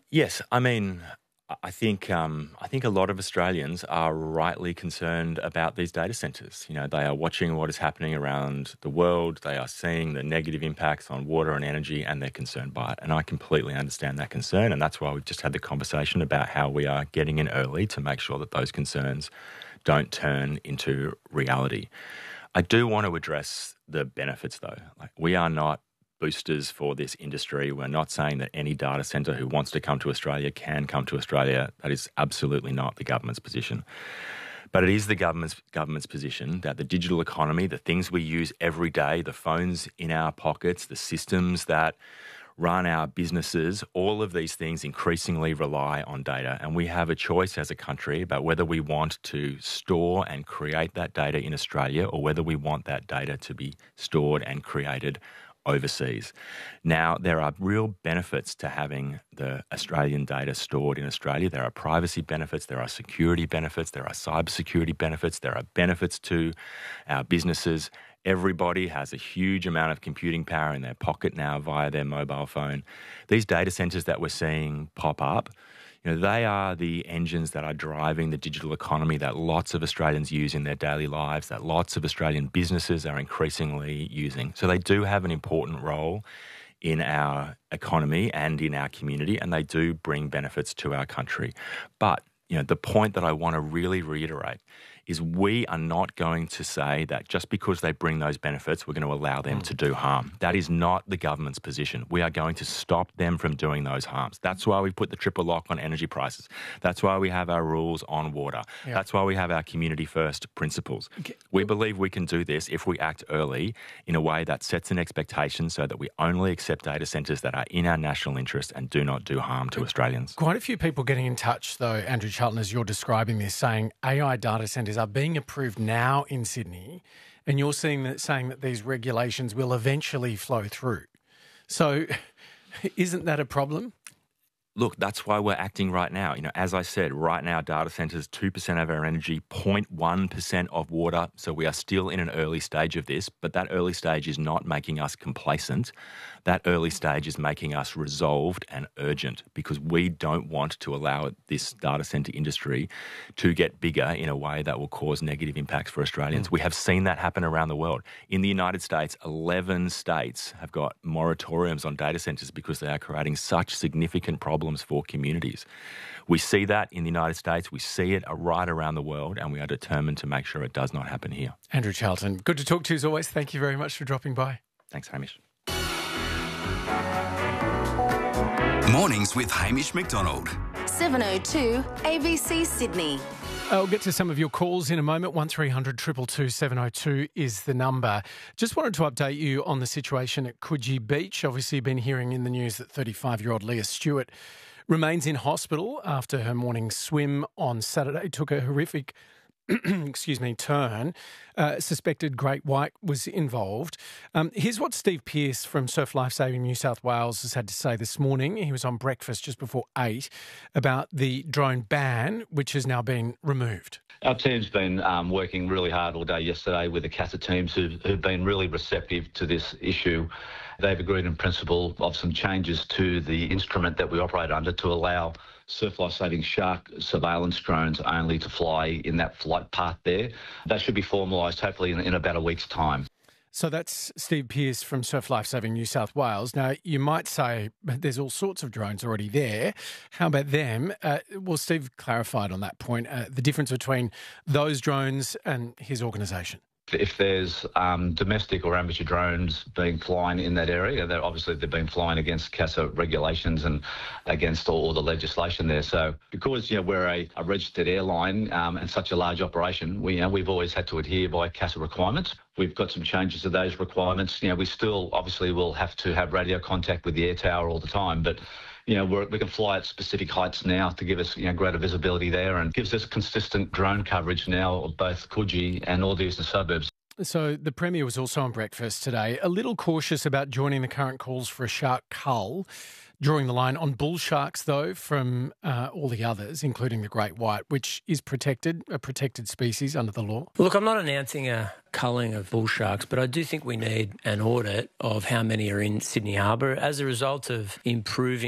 Yes, I think a lot of Australians are rightly concerned about these data centres. They are watching what is happening around the world. They are seeing the negative impacts on water and energy, and they're concerned by it. And I completely understand that concern, and that's why we've just had the conversation about how we are getting in early to make sure that those concerns don't turn into reality. I do want to address the benefits, though. We are not boosters for this industry. We're not saying that any data centre who wants to come to Australia can come to Australia. That is absolutely not the government's position. But it is the government's position that the digital economy, the things we use every day, the phones in our pockets, the systems that run our businesses, all of these things increasingly rely on data. And we have a choice as a country about whether we want to store and create that data in Australia or whether we want that data to be stored and created overseas. Now, there are real benefits to having the Australian data stored in Australia. There are privacy benefits, there are security benefits, there are cybersecurity benefits, there are benefits to our businesses. Everybody has a huge amount of computing power in their pocket now via their mobile phone. These data centres that we're seeing pop up, they are the engines that are driving the digital economy that lots of Australians use in their daily lives, that lots of Australian businesses are increasingly using. So they do have an important role in our economy and in our community, and they do bring benefits to our country. But the point that I want to really reiterate is we are not going to say that just because they bring those benefits, we're going to allow them to do harm. That is not the government's position. We are going to stop them from doing those harms. That's why we put the triple lock on energy prices. That's why we have our rules on water. Yeah. That's why we have our community first principles. Okay. We believe we can do this if we act early in a way that sets an expectation so that we only accept data centres that are in our national interest and do not do harm to Australians. Quite a few people getting in touch, though, Andrew Charlton, as you're describing this, saying AI data centres are being approved now in Sydney, and you're saying that these regulations will eventually flow through. So isn't that a problem? Look, that's why we're acting right now. As I said, right now, data centres, 2% of our energy, 0.1% of water. So we are still in an early stage of this, but that early stage is not making us complacent. That early stage is making us resolved and urgent because we don't want to allow this data centre industry to get bigger in a way that will cause negative impacts for Australians. We have seen that happen around the world. In the United States, 11 states have got moratoriums on data centres because they are creating such significant problems for communities. We see that in the United States, we see it right around the world, and we are determined to make sure it does not happen here. Andrew Charlton, good to talk to you as always. Thank you very much for dropping by. Thanks, Hamish. Mornings with Hamish McDonald. 7:02 ABC Sydney. I'll get to some of your calls in a moment. 1300 222 702 is the number. Just wanted to update you on the situation at Coogee Beach. Obviously, you've been hearing in the news that 35-year-old Leah Stewart remains in hospital after her morning swim on Saturday took a horrific turn. Suspected great white was involved. Here's what Steve Pearce from Surf Lifesaving New South Wales has had to say this morning. He was on breakfast just before 8 about the drone ban, which has now been removed. Our team's been working really hard all day yesterday with the CASA teams who've been really receptive to this issue. They've agreed in principle of some changes to the instrument that we operate under to allow Surf Lifesaving shark surveillance drones only to fly in that flight path there. That should be formalised hopefully in about a week's time. So that's Steve Pearce from Surf Lifesaving New South Wales. Now, you might say there's all sorts of drones already there. How about them? Well, Steve clarified on that point, the difference between those drones and his organisation. If there's domestic or amateur drones being flown in that area, they've been flying against CASA regulations and against all the legislation there. So because we're a registered airline and such a large operation, we've always had to adhere by CASA requirements. We've got some changes to those requirements. We still obviously will have to have radio contact with the air tower all the time, but we can fly at specific heights now to give us greater visibility there and gives us consistent drone coverage now of both Coogee and all the eastern suburbs. So the Premier was also on breakfast today, a little cautious about joining the current calls for a shark cull, drawing the line on bull sharks, though, from all the others, including the great white, which is a protected species under the law. Look, I'm not announcing a culling of bull sharks, but I do think we need an audit of how many are in Sydney Harbour as a result of improving